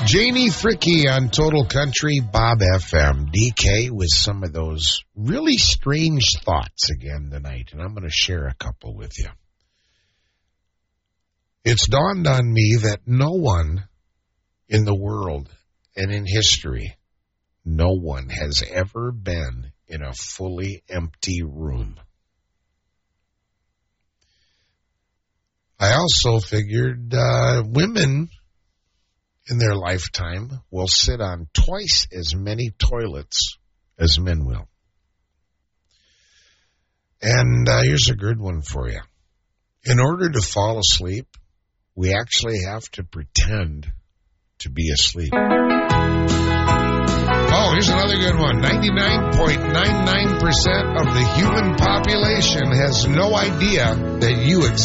Janie Fricky on Total Country, Bob FM. DK with some of those really strange thoughts again tonight, and I'm going to share a couple with you. It's dawned on me that no one in the world and in history, no one has ever been in a fully empty room. I also figured women in their lifetime will sit on twice as many toilets as men will. And here's a good one for you. In order to fall asleep, we actually have to pretend to be asleep. Oh, here's another good one. 99.99% of the human population has no idea that you exist.